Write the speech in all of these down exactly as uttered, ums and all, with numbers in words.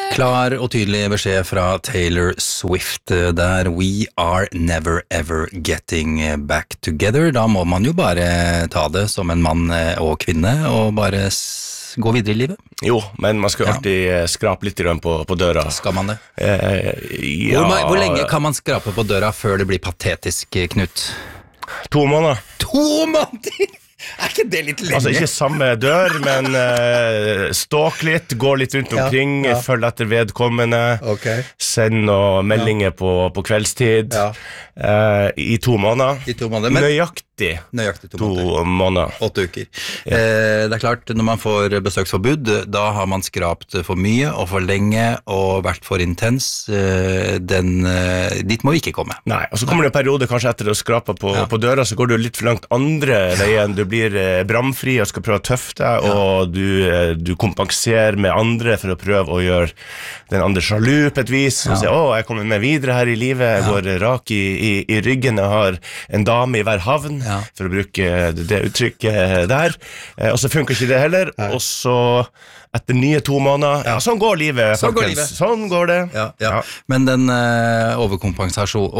Klar og tydelig beskjed fra Taylor Swift der We are never ever getting back together. Da må man jo bare ta det som en mann og kvinne og bare s- gå videre i livet. Jo, men man skal Ja. alltid skrape litt grann på, på døra. Skal man det? Eh, ja, Hvor, ma- hvor lenge kan man skrape på døra før det blir patetisk, Knut? To måneder. To måneder! Er ikke det litt lenge? Altså ikke samme dør, men uh, ståk litt, gå litt rundt Ja, omkring, ja. følg etter vedkommende, Ok. send noen meldinger på, på kveldstid, Ja. eh, i to måneder. I to måneder, men Nøyaktig nøyaktig to, to måneder. måneder. Åtte uker. Eh, det er klart, når man får besøksforbud, da har man skrapt for mye og for lenge og vært for intens. Eh, den, eh, dit må vi ikke komme. Nei, og så kommer det en periode kanskje etter å skrape på, Ja. på døra, så går du litt for langt andre veien. Du blir eh, bramfri og skal prøve å tøffe deg, og du, eh, du kompenserer med andre for å prøve å gjøre den andre sjalu på et vis, og Ja. si, å, jeg kommer med videre her i livet, jeg går rak i, i, i ryggen, jeg har en dame i hver havn, Ja. for å bruke det, det uttrykket der, eh, og så funker ikke det heller, Nei. og så etter nye to måneder, ja, sånn går livet, Sånn går folkens. livet. Sånn går det. Ja, ja. Men den eh, overkompensasjon,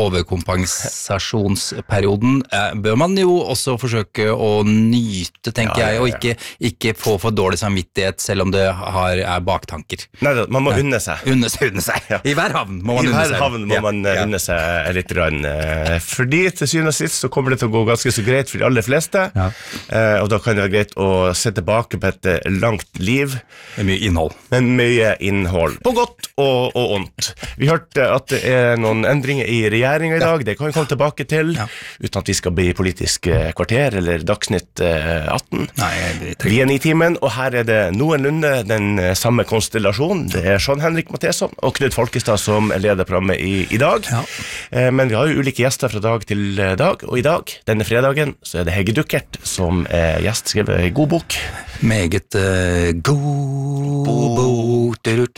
overkompensasjonsperioden eh, bør man jo også forsøke å nyte, tenker Ja, ja, jeg, og ja. ikke, ikke få for dårlig samvittighet, selv om det har, er baktanker. Nei, man må unne seg. Unne seg, unne seg. I hver havn må man I unne hver seg. havn må Ja, man eh, ja. unne seg litt rann, eh, fordi til syvende og sist så kommer det til å gå ganske så greit for de aller fleste, Ja. eh, og da kan det være greit å se tilbake på et eh, langt liv Det er mye innhold. med mye innhold, på godt og, og ondt. Vi hørte at det er noen endringer i regjeringen i dag, det kan vi komme tilbake til, Ja. uten at vi skal bli politisk eh, kvarter eller Dagsnytt eh, atten. Nei, jeg trenger Vi er Nitimen, og her er det noenlunde den eh, samme konstellasjonen. Det er Sean-Henrik Matheson og Knut Folkestad som leder programmet i, i dag. Ja. Eh, Men vi har jo ulike gjester fra dag til eh, dag, og i dag, denne fredagen, så er det Hege Duckert som er gjest, skrevet en god bok. meget uh, god bok.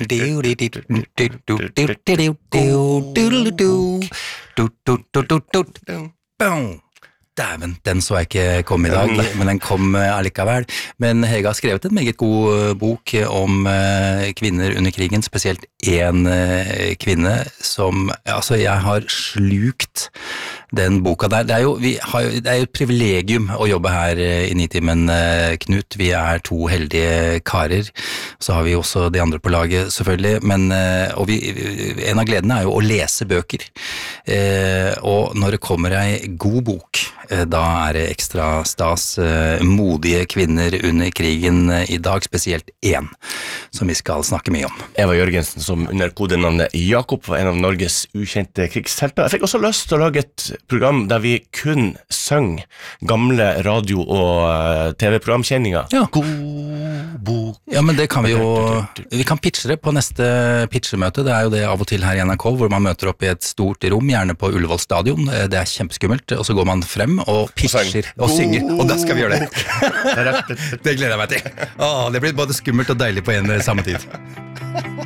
Dæven, den så jeg ikke komme i dag, men den kom eh, allikevel. Men Hege har skrevet en meget god eh, bok om eh, kvinner under krigen, spesielt en eh, kvinne som, altså jeg har slukt den boka der. Det er jo, vi har, jo- det er jo et privilegium å jobbe her eh, i Nitimen, eh, Knut. Vi er to heldige karer. Så har vi også de andre på laget, selvfølgelig. Men, eh, og vi, en av gledene er jo å lese bøker. Eh, og når det kommer ei god bok, eh, da er det ekstra stas. Eh, modige kvinner under krigen eh, i dag, spesielt én, som vi skal snakke mye om. Eva Jørgensen, som under kodenavnet Jakob var en av Norges ukjente krigshelter. Jeg fikk også lyst til å lage et program der vi kun synger gamle radio- og eh, T V-programkjenninger. Ja. God bok. Ja, men det kan vi jo, vi kan pitche det på neste pitchemøte. Det er jo det av og til her i N R K, hvor man møter opp i et stort rom, gjerne på Ullevål stadion. Det er kjempeskummelt, og så går man frem og pitcher og synger, og da skal vi gjøre det. Det gleder jeg meg til. Åh, det blir både skummelt og deilig på en samme tid.